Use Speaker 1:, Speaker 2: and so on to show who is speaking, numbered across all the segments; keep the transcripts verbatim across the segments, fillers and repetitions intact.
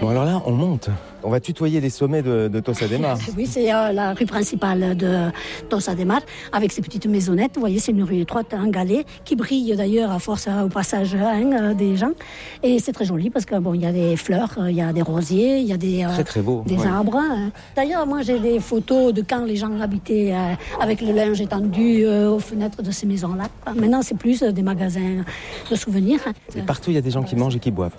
Speaker 1: Bon alors là, on monte. On va tutoyer les sommets de, de Tossa de Mar.
Speaker 2: Oui, c'est euh, la rue principale de Tossa de Mar, avec ses petites maisonnettes. Vous voyez, c'est une rue étroite, un galet, qui brille d'ailleurs à force euh, au passage hein, euh, des gens. Et c'est très joli parce que bon, il y a des fleurs, il euh, y a des rosiers, il y a des, euh,
Speaker 1: très, très beau,
Speaker 2: des
Speaker 1: ouais.
Speaker 2: arbres. Hein. D'ailleurs, moi, j'ai des photos de quand les gens habitaient euh, avec le linge étendu euh, aux fenêtres de ces maisons-là. Maintenant, c'est plus euh, des magasins de souvenirs.
Speaker 1: Et partout, il y a des gens qui mangent et qui boivent.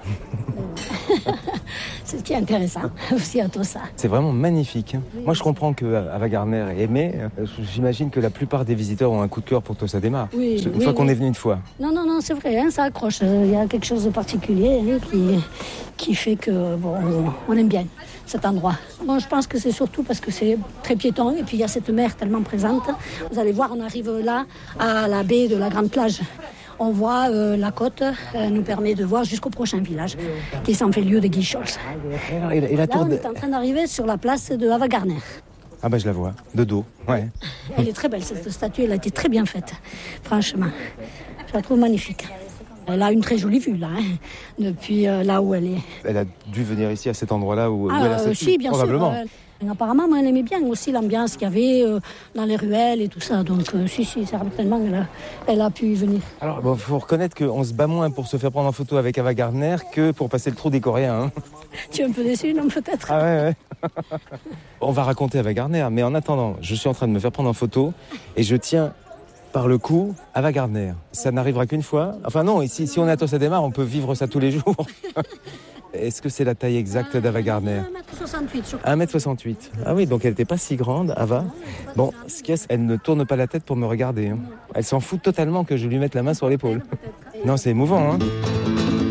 Speaker 2: C'est ce qui est intéressant aussi à Tossa.
Speaker 1: C'est vraiment magnifique. Oui, moi, je comprends qu'Ava Gardner est aimé. J'imagine que la plupart des visiteurs ont un coup de cœur pour Tossa de Mar.
Speaker 2: Oui,
Speaker 1: une
Speaker 2: oui,
Speaker 1: fois qu'on
Speaker 2: oui.
Speaker 1: est venu une fois.
Speaker 2: Non, non, non, c'est vrai, hein, ça accroche. Il y a quelque chose de particulier hein, qui, qui fait que bon, on aime bien cet endroit. Bon, je pense que c'est surtout parce que c'est très piéton et puis il y a cette mer tellement présente. Vous allez voir, on arrive là à la baie de la Grande Plage. On voit euh, la côte, euh, nous permet de voir jusqu'au prochain village, qui est Saint-Féliu de Guichols.
Speaker 1: Et la, et la
Speaker 2: là, on
Speaker 1: de...
Speaker 2: est en train d'arriver sur la place de Ava Gardner.
Speaker 1: Ah bah je la vois, de dos, ouais.
Speaker 2: Elle est très belle, cette statue, elle a été très bien faite, franchement. Je la trouve magnifique. Elle a une très jolie vue, là, hein, depuis euh, là où elle est.
Speaker 1: Elle a dû venir ici, à cet endroit-là, où,
Speaker 2: ah,
Speaker 1: où elle a statue,
Speaker 2: si, bien
Speaker 1: probablement.
Speaker 2: sûr. Euh, Apparemment, moi, elle aimait bien aussi l'ambiance qu'il y avait euh, dans les ruelles et tout ça. Donc, euh, si, si, certainement, elle a, elle a pu y venir.
Speaker 1: Alors, il bon, faut reconnaître qu'on se bat moins pour se faire prendre en photo avec Ava Gardner que pour passer le trou des Coréens. Hein.
Speaker 2: Tu es un peu déçu, non, peut-être?
Speaker 1: Ah ouais, ouais. On va raconter Ava Gardner, mais en attendant, je suis en train de me faire prendre en photo et je tiens par le cou Ava Gardner. Ça n'arrivera qu'une fois. Enfin non, ici, si on est à Tossa de Mar, on peut vivre ça tous les jours. Est-ce que c'est la taille exacte d'Ava Gardner?
Speaker 2: un mètre soixante-huit, je crois.
Speaker 1: un mètre soixante-huit. Ah oui, donc elle n'était pas si grande, Ava. Bon, ce qu'il y a, elle ne tourne pas la tête pour me regarder. Hein. Elle s'en fout totalement que je lui mette la main sur l'épaule. Non, c'est émouvant, hein.